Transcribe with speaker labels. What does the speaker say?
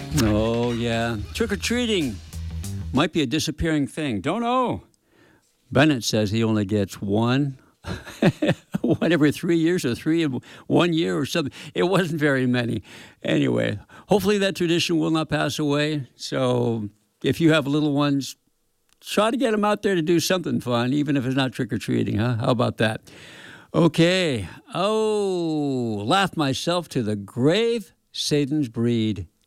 Speaker 1: Oh, yeah. Trick-or-treating might be a disappearing thing. Don't know. Bennett says he only gets one every 3 years or three in 1 year or something. It wasn't very many. Anyway, hopefully that tradition will not pass away. So if you have little ones, try to get them out there to do something fun, even if it's not trick-or-treating, huh? How about that? Okay. Oh, laughed myself to the grave, Satan's breed.